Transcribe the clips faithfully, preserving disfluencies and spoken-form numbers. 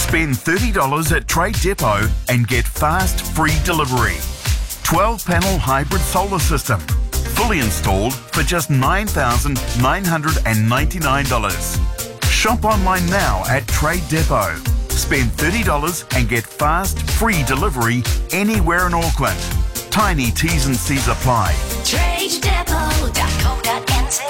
Spend thirty dollars at Trade Depot and get fast, free delivery. twelve panel hybrid solar system. Fully installed for just nine thousand nine hundred ninety-nine dollars. Shop online now at Trade Depot. Spend thirty dollars and get fast, free delivery anywhere in Auckland. Tiny T's and C's apply. trade depot dot co dot n z.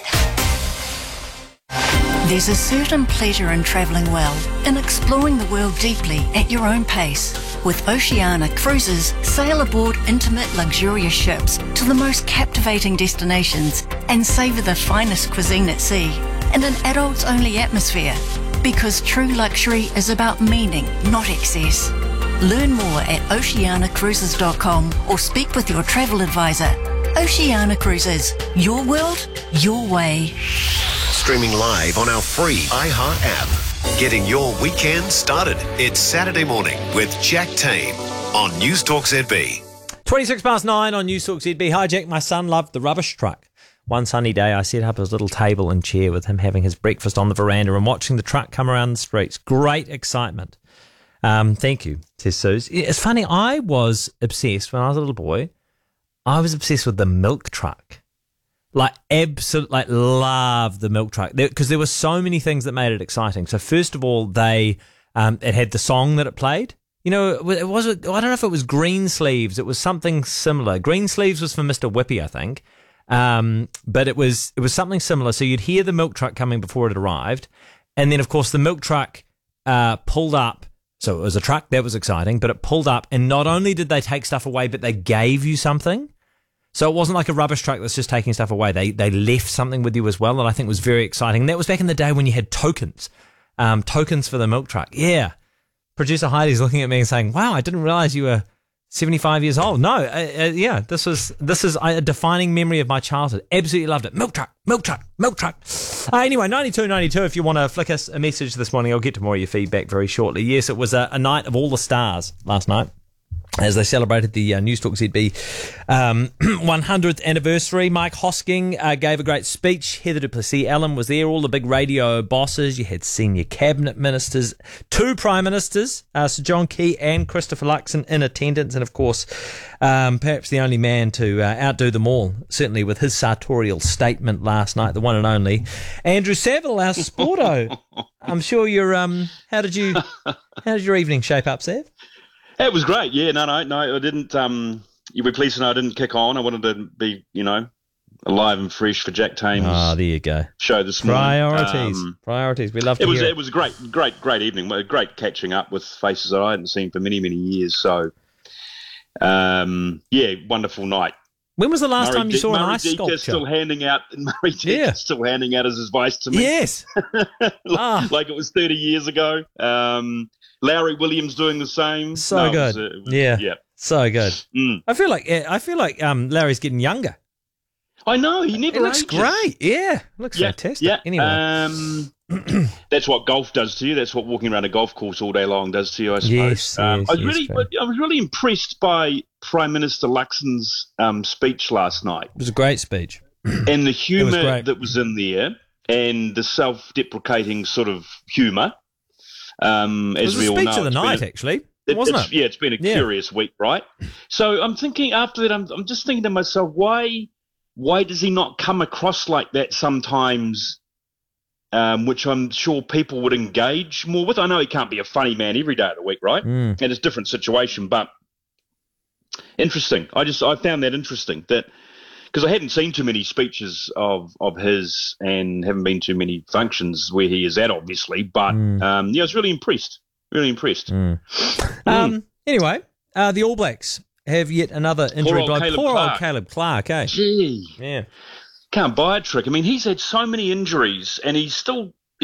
There's a certain pleasure in travelling well, in exploring the world deeply at your own pace. With Oceania Cruises, sail aboard intimate, luxurious ships to the most captivating destinations and savour the finest cuisine at sea in an adults-only atmosphere. Because true luxury is about meaning, not excess. Learn more at oceania cruises dot com or speak with your travel advisor. Oceania Cruises, your world, your way. Streaming live on our free iHeart app. Getting your weekend started. It's Saturday morning with Jack Tame on Newstalk Z B. twenty-six past nine on Newstalk Z B. Hi, Jack. My son loved the rubbish truck. One sunny day, I set up his little table and chair with him having his breakfast on the veranda and watching the truck come around the streets. Great excitement. Um, thank you, says Suze. It's funny, I was obsessed when I was a little boy. I was obsessed with the milk truck. Like, absolutely, like, loved the milk truck. Because there, there were so many things that made it exciting. So, first of all, they um, it had the song that it played. You know, it was, I don't know if it was Green Sleeves. It was something similar. Green Sleeves was for Mister Whippy, I think. Um, but it was it was something similar. So, you'd hear the milk truck coming before it arrived. And then, of course, the milk truck uh, pulled up. So, it was a truck. That was exciting. But it pulled up. And not only did they take stuff away, but they gave you something. So it wasn't like a rubbish truck that's just taking stuff away. They they left something with you as well, and I think was very exciting. And that was back in the day when you had tokens, um, tokens for the milk truck. Yeah. Producer Heidi's looking at me and saying, "Wow, I didn't realise you were seventy-five years old." No, uh, uh, yeah, this was this is a defining memory of my childhood. Absolutely loved it. Milk truck, milk truck, milk truck. Uh, anyway, ninety-two ninety-two. If you want to flick us a message this morning, I'll get to more of your feedback very shortly. Yes, it was a, a night of all the stars last night, as they celebrated the uh, Newstalk Z B um, one hundredth anniversary. Mike Hosking uh, gave a great speech. Heather du Plessis-Allen was there. All the big radio bosses. You had senior cabinet ministers, two prime ministers, uh, Sir John Key and Christopher Luxon in attendance. And, of course, um, perhaps the only man to uh, outdo them all, certainly with his sartorial statement last night, the one and only Andrew Saville, our sporto. I'm sure you're... Um, how did you... How did your evening shape up, Sav? It was great. Yeah, no, no, no. I didn't. Um, you'll be pleased to know I didn't kick on. I wanted to be, you know, alive and fresh for Jack Tame's oh, there you go. show this morning. Priorities, um, priorities. We love to it was. hear it. It was a great, great, great evening. Great catching up with faces that I hadn't seen for many, many years. So, um, yeah, wonderful night. When was the last Murray time you D- saw Murray an ice Deaker sculpture? still handing out. Murray Deaker Yeah. still handing out his advice to me. Yes, like, ah. like it was thirty years ago. Um, Larry Williams doing the same. So No, it was, good. uh, it was- Yeah. yeah. so good. Mm. I feel like I feel like um, Larry's getting younger. I know he never. It looks ages. great. Yeah, looks Yeah, fantastic. Yeah. Anyway, Um, that's what golf does to you. That's what walking around a golf course all day long does to you, I suppose. Yes, um, yes, I was yes, really, true. I was really impressed by Prime Minister Luxon's um, speech last night it was a great speech. and the humour great. that was in there and the self-deprecating sort of humour. Um, It as was we the all speech know, of the it's been night, a- actually, It, wasn't it's, it? Yeah, it's been a Yeah. curious week, right? So I'm thinking after that, I'm, I'm just thinking to myself, why, why does he not come across like that sometimes? Um, which I'm sure people would engage more with. I know he can't be a funny man every day of the week, right? Mm. And it's a different situation, but interesting. I just I found that interesting that because I hadn't seen too many speeches of of his and haven't been to many functions where he is at, obviously. But Mm. um, yeah, I was really impressed. Really impressed. Mm. Um. Anyway, uh, the All Blacks have yet another injury old blow. Caleb Poor Clark. old Caleb Clark, eh? Gee. Yeah. Can't buy a trick. I mean, he's had so many injuries and he's still